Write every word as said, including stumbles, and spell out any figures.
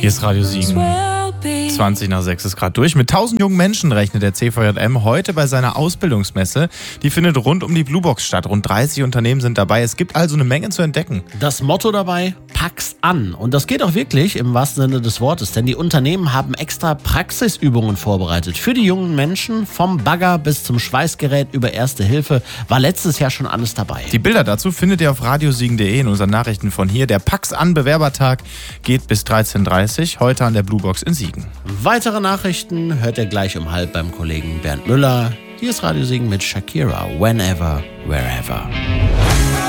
Hier ist Radio Siegen. zwanzig nach sechs ist gerade durch. Mit tausend jungen Menschen rechnet der C V J M heute bei seiner Ausbildungsmesse. Die findet rund um die Bluebox statt. Rund dreißig Unternehmen sind dabei. Es gibt also eine Menge zu entdecken. Das Motto dabei: Pack's an. Und das geht auch wirklich im wahrsten Sinne des Wortes. Denn die Unternehmen haben extra Praxisübungen vorbereitet. Für die jungen Menschen, vom Bagger bis zum Schweißgerät über Erste Hilfe, war letztes Jahr schon alles dabei. Die Bilder dazu findet ihr auf radiosiegen punkt de in unseren Nachrichten von hier. Der Pack's an Bewerbertag geht bis dreizehn Uhr dreißig, heute an der Bluebox in Siegen. Weitere Nachrichten hört ihr gleich um halb beim Kollegen Bernd Müller. Hier ist Radio Siegen mit Shakira. Whenever, wherever.